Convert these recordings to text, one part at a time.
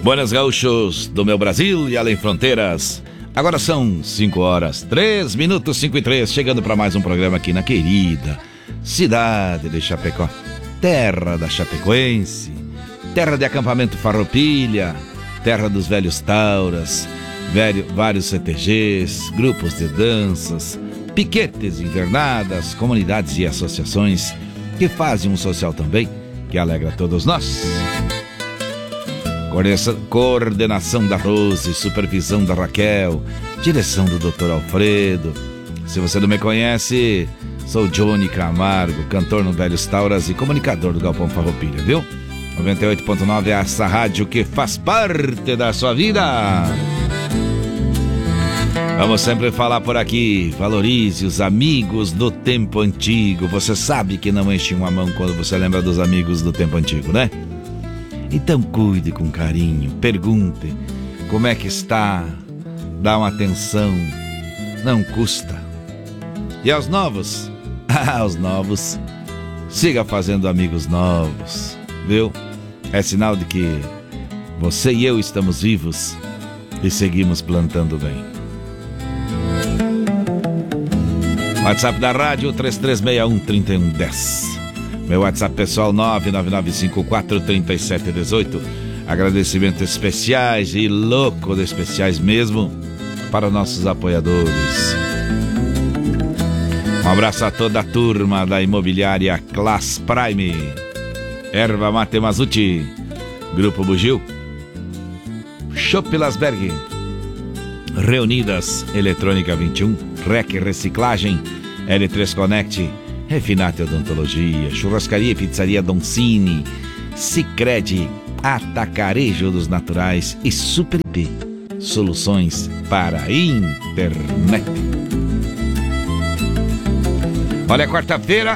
Buenas gaúchos do meu Brasil e além fronteiras. Agora são 5 horas, 3 minutos, 5 e 3, chegando para mais um programa aqui na querida cidade de Chapecó. Terra da Chapecoense, terra de acampamento Farroupilha, terra dos velhos tauras, vários CTGs, grupos de danças, piquetes, invernadas, comunidades e associações que fazem um social também, que alegra todos nós. Coordenação da Rose, supervisão da Raquel, direção do Dr. Alfredo. Se você não me conhece, sou Johnny Camargo, cantor no Velhos Tauras e comunicador do Galpão Farroupilha, viu? 98.9 é essa rádio que faz parte da sua vida. Vamos sempre falar por aqui, valorize os amigos do tempo antigo. Você sabe que não enche uma mão quando você lembra dos amigos do tempo antigo, né? Então cuide com carinho, pergunte como é que está, dá uma atenção, não custa. E aos novos? Aos novos, siga fazendo amigos novos, viu? É sinal de que você e eu estamos vivos e seguimos plantando bem. WhatsApp da rádio 3361-3110. Meu WhatsApp pessoal 999543718. Agradecimentos especiais e louco de especiais mesmo para nossos apoiadores. Um abraço a toda a turma da imobiliária Class Prime, Erva Mate Mazuti, Grupo Bugio, Shop Lasberg, Reunidas Eletrônica 21, REC Reciclagem, L3 Connect, Refinate Odontologia, Churrascaria e Pizzaria Doncini, Sicredi, Atacarejo dos Naturais e Super IP, soluções para a internet. Olha, quarta-feira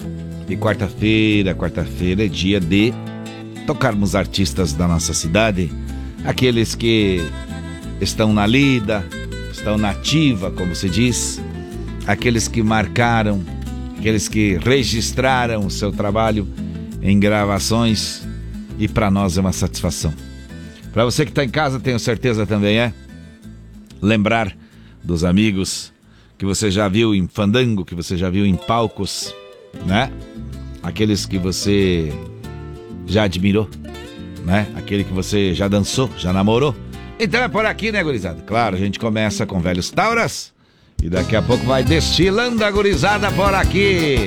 é dia de tocarmos artistas da nossa cidade, aqueles que estão na lida, estão na ativa, como se diz, aqueles que marcaram, aqueles que registraram o seu trabalho em gravações, e para nós é uma satisfação. Para você que está em casa, tenho certeza também lembrar dos amigos que você já viu em fandango, que você já viu em palcos, né? Aqueles que você já admirou, né? Aquele que você já dançou, já namorou. Então é por aqui, né, gurizada? Claro, a gente começa com Velhos Tauras e daqui a pouco vai destilando a gurizada por aqui.